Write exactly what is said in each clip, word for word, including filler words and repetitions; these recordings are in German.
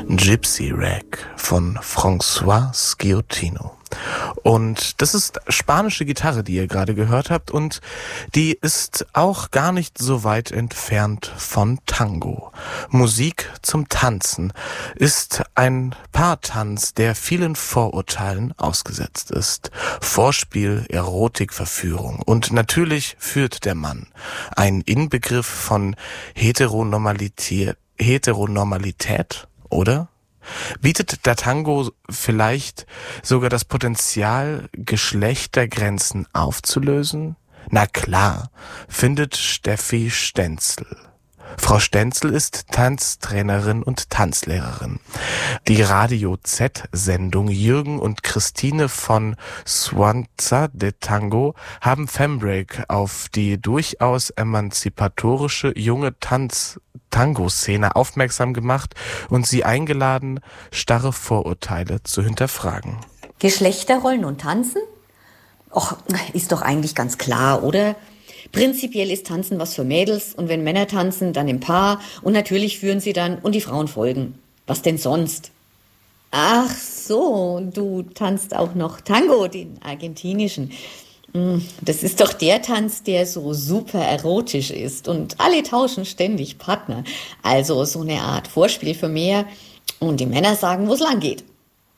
Gypsy Rag von François Schiottino. Und das ist spanische Gitarre, die ihr gerade gehört habt, und die ist auch gar nicht so weit entfernt von Tango. Musik zum Tanzen ist ein Paartanz, der vielen Vorurteilen ausgesetzt ist. Vorspiel, Erotik, Verführung. Und natürlich führt der Mann. Ein Inbegriff von Heteronormalität, Heteronormalität, oder? Bietet der Tango vielleicht sogar das Potenzial, Geschlechtergrenzen aufzulösen? Na klar, findet Steffi Stenzel. Frau Stenzel ist Tanztrainerin und Tanzlehrerin. Die Radio-Z-Sendung Jürgen und Christine von Suanza de Tango haben Fembreak auf die durchaus emanzipatorische junge Tanz Tango-Szene aufmerksam gemacht und sie eingeladen, starre Vorurteile zu hinterfragen. Geschlechterrollen und Tanzen? Och, ist doch eigentlich ganz klar, oder? Prinzipiell ist Tanzen was für Mädels und wenn Männer tanzen, dann im Paar und natürlich führen sie dann und die Frauen folgen. Was denn sonst? Ach so, du tanzt auch noch Tango, den argentinischen. Das ist doch der Tanz, der so super erotisch ist und alle tauschen ständig Partner. Also so eine Art Vorspiel für mehr und die Männer sagen, wo es lang geht.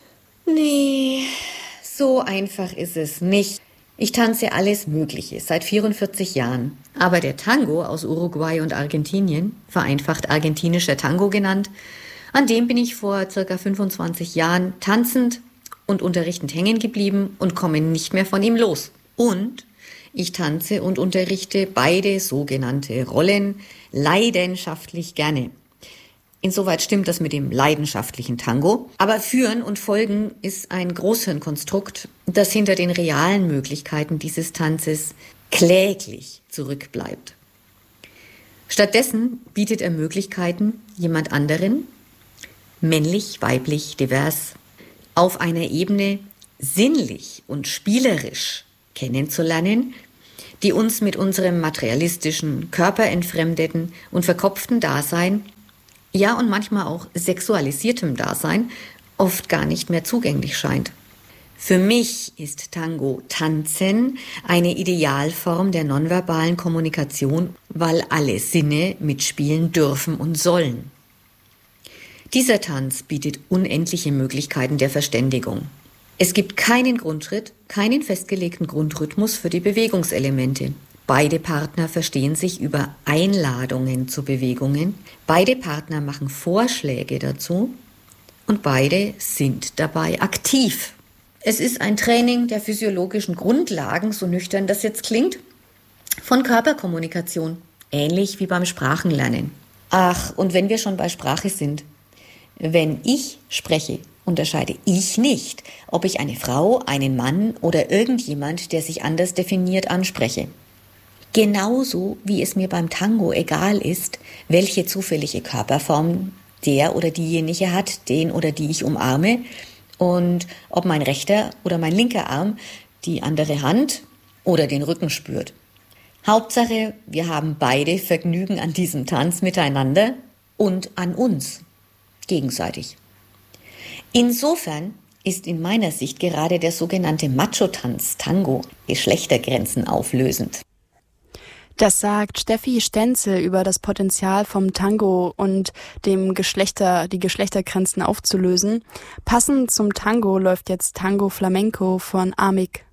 Nee, so einfach ist es nicht. Ich tanze alles Mögliche seit vierundvierzig Jahren. Aber der Tango aus Uruguay und Argentinien, vereinfacht argentinischer Tango genannt, an dem bin ich vor circa fünfundzwanzig Jahren tanzend und unterrichtend hängen geblieben und komme nicht mehr von ihm los. Und ich tanze und unterrichte beide sogenannte Rollen leidenschaftlich gerne. Insoweit stimmt das mit dem leidenschaftlichen Tango. Aber Führen und Folgen ist ein Großhirnkonstrukt, das hinter den realen Möglichkeiten dieses Tanzes kläglich zurückbleibt. Stattdessen bietet er Möglichkeiten, jemand anderen, männlich, weiblich, divers, auf einer Ebene sinnlich und spielerisch kennenzulernen, die uns mit unserem materialistischen, körperentfremdeten und verkopften Dasein, ja und manchmal auch sexualisiertem Dasein, oft gar nicht mehr zugänglich scheint. Für mich ist Tango Tanzen eine Idealform der nonverbalen Kommunikation, weil alle Sinne mitspielen dürfen und sollen. Dieser Tanz bietet unendliche Möglichkeiten der Verständigung. Es gibt keinen Grundschritt, keinen festgelegten Grundrhythmus für die Bewegungselemente. Beide Partner verstehen sich über Einladungen zu Bewegungen. Beide Partner machen Vorschläge dazu und beide sind dabei aktiv. Es ist ein Training der physiologischen Grundlagen, so nüchtern das jetzt klingt, von Körperkommunikation, ähnlich wie beim Sprachenlernen. Ach, und wenn wir schon bei Sprache sind, wenn ich spreche, unterscheide ich nicht, ob ich eine Frau, einen Mann oder irgendjemand, der sich anders definiert, anspreche. Genauso wie es mir beim Tango egal ist, welche zufällige Körperform der oder diejenige hat, den oder die ich umarme, und ob mein rechter oder mein linker Arm die andere Hand oder den Rücken spürt. Hauptsache, wir haben beide Vergnügen an diesem Tanz miteinander und an uns gegenseitig. Insofern ist in meiner Sicht gerade der sogenannte Macho-Tanz Tango Geschlechtergrenzen auflösend. Das sagt Steffi Stenzel über das Potenzial vom Tango und dem Geschlechter, die Geschlechtergrenzen aufzulösen. Passend zum Tango läuft jetzt Tango Flamenco von Amik.